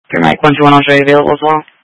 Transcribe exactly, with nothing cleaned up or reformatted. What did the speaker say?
Your Mike one two one, I'll show you available as well.